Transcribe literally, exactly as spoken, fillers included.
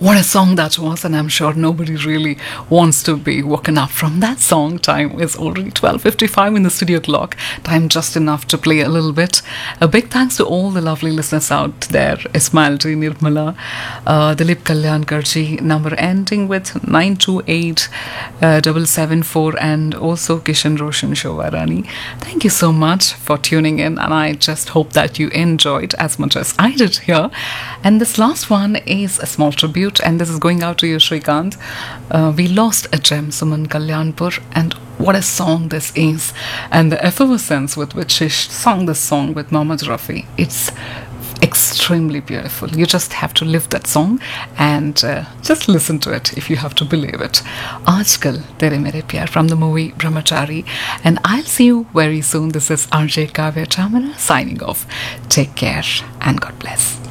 What a song that was, and I'm sure nobody really wants to be woken up from that song. Time is already twelve fifty-five in the studio clock. Time just enough to play a little bit. A big thanks to all the lovely listeners out there. Ismail Ji, Nirmala, uh, Dilip Kalyankar Ji, number ending with nine two eight seven seven four, and also Kishan Roshan Shovarani. Thank you so much for tuning in, and I just hope that you enjoyed as much as I did here. And this last one is a small tribute, and this is going out to you, Shrikant. Uh, we lost a gem, Suman Kalyanpur, and what a song this is. And the effervescence with which she sung this song with Mohammed Rafi, it's extremely beautiful. You just have to live that song and uh, just listen to it if you have to believe it. Aajkal Tere Mere Pyar from the movie Brahmachari. And I'll see you very soon. This is R J Kavya Chamana signing off. Take care and God bless.